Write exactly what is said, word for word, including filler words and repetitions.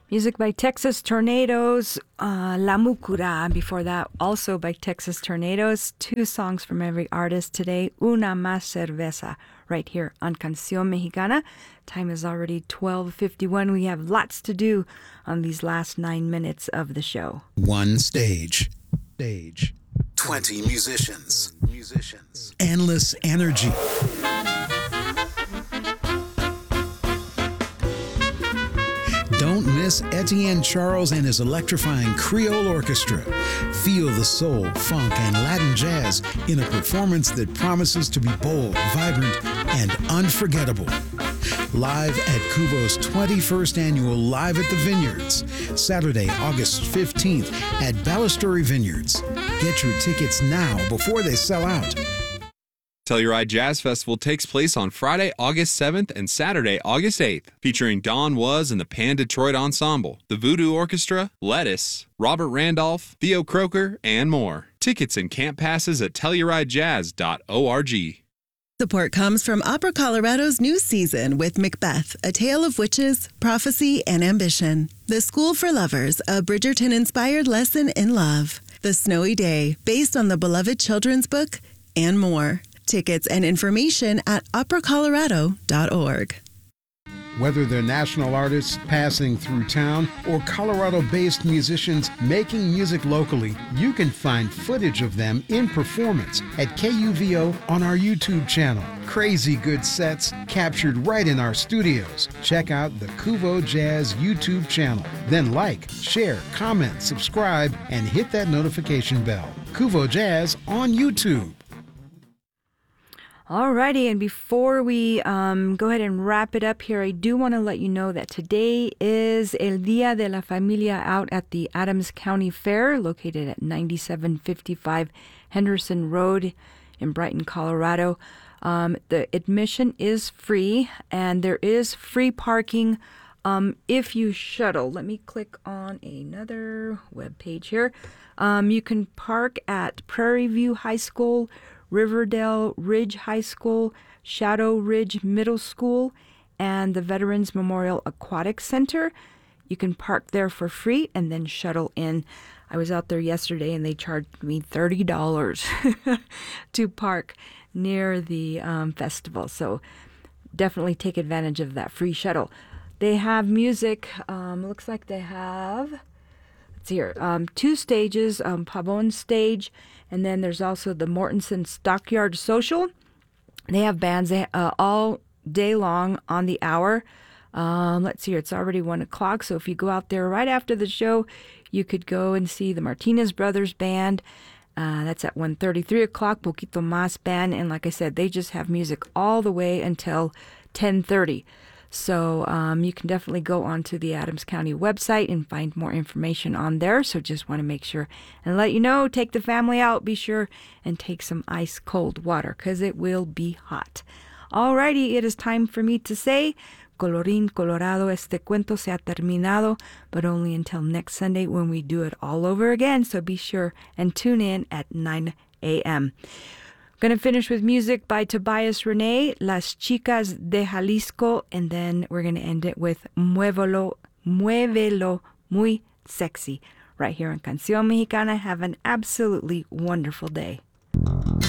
Music by Texas Tornadoes, uh, La Mucura. Before that, also by Texas Tornadoes. Two songs from every artist today. Una Más Cerveza, right here on Canción Mexicana. Time is already twelve fifty-one. We have lots to do on these last nine minutes of the show. One stage. Stage. twenty musicians. Musicians. Endless energy. Don't miss Etienne Charles and his electrifying Creole Orchestra. Feel the soul, funk, and Latin jazz in a performance that promises to be bold, vibrant, and unforgettable. Live at Kuvo's twenty-first annual Live at the Vineyards, Saturday, August fifteenth at Balustrade Vineyards. Get your tickets now before they sell out. Telluride Jazz Festival takes place on Friday, August seventh and Saturday, August eighth, featuring Don Was and the Pan Detroit Ensemble, the Voodoo Orchestra, Lettuce, Robert Randolph, Theo Croker, and more. Tickets and camp passes at telluride jazz dot org. Support comes from Opera Colorado's new season with Macbeth, A Tale of Witches, Prophecy, and Ambition. The School for Lovers, a Bridgerton-inspired lesson in love. The Snowy Day, based on the beloved children's book, and more. Tickets and information at opera colorado dot org. Whether they're national artists passing through town or Colorado-based musicians making music locally, you can find footage of them in performance at K U V O on our YouTube channel. Crazy good sets captured right in our studios. Check out the Kuvo Jazz YouTube channel. Then like, share, comment, subscribe, and hit that notification bell. Kuvo Jazz on YouTube. Alrighty, and before we um, go ahead and wrap it up here, I do want to let you know that today is El Día de la Familia out at the Adams County Fair, located at ninety-seven fifty-five Henderson Road in Brighton, Colorado. Um, the admission is free, and there is free parking um, if you shuttle. Let me click on another web page here. Um, you can park at Prairie View High School, Riverdale Ridge High School, Shadow Ridge Middle School, and the Veterans Memorial Aquatic Center. You can park there for free and then shuttle in. I was out there yesterday and they charged me thirty dollars to park near the um, festival. So definitely take advantage of that free shuttle. They have music. Um, looks like they have... here. Um, two stages, um, Pavone stage, and then there's also the Mortensen Stockyard Social. They have bands they, uh, all day long on the hour. Um, let's see here, it's already one o'clock, so if you go out there right after the show, you could go and see the Martinez Brothers Band. Uh, that's at one thirty, three o'clock, Poquito Mas Band, and like I said, they just have music all the way until ten thirty. So um, you can definitely go onto the Adams County website and find more information on there. So just want to make sure and let you know, take the family out, be sure and take some ice cold water because it will be hot. Alrighty, it is time for me to say, colorín colorado, este cuento se ha terminado, but only until next Sunday when we do it all over again. So be sure and tune in at nine a.m. Going to finish with music by Tobias Rene, Las Chicas de Jalisco, and then we're going to end it with Muévelo, Muévelo Muy Sexy, right here on Canción Mexicana. Have an absolutely wonderful day.